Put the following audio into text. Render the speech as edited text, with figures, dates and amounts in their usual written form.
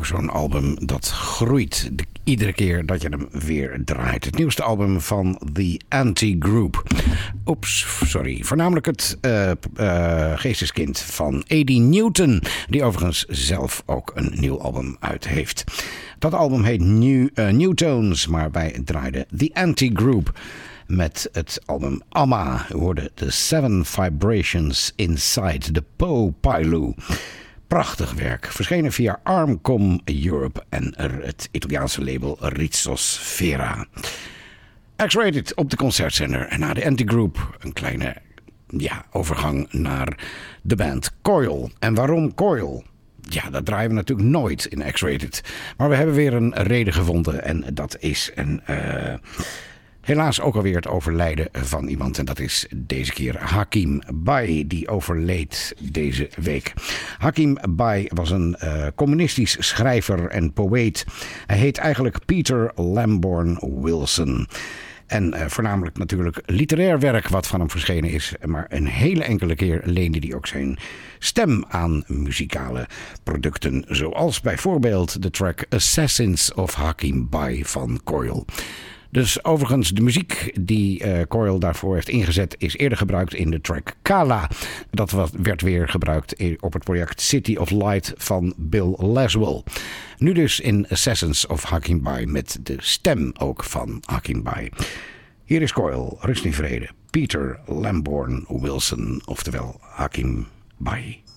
zo'n album dat groeit iedere keer dat je hem weer draait. Het nieuwste album van The Anti-Group. Voornamelijk het geesteskind van Eddie Newton, die overigens zelf ook een nieuw album uit heeft. Dat album heet New Tones, maar wij draaiden The Anti-Group met het album Amma. We hoorden The Seven Vibrations Inside the Po Pailu. Prachtig werk, verschenen via Armcom Europe en het Italiaanse label Ritmosfera. X-Rated op de concertzender en na de Anti-Group een kleine overgang naar de band Coil. En waarom Coil? Ja, dat draaien we natuurlijk nooit in X-Rated. Maar we hebben weer een reden gevonden en dat is helaas ook alweer het overlijden van iemand. En dat is deze keer Hakim Bey, die overleed deze week. Hakim Bey was een communistisch schrijver en poëet. Hij heet eigenlijk Peter Lamborn Wilson. En voornamelijk natuurlijk literair werk wat van hem verschenen is. Maar een hele enkele keer leende hij ook zijn stem aan muzikale producten. Zoals bijvoorbeeld de track Assassins of Hakim Bey van Coil. Dus overigens, de muziek die Coil daarvoor heeft ingezet is eerder gebruikt in de track Kala. Dat werd weer gebruikt op het project City of Light van Bill Laswell. Nu dus in Assassins of Hakim Bey met de stem ook van Hakim Bey. Hier is Coil, rust in vrede. Peter Lamborn Wilson, oftewel Hakim Bey.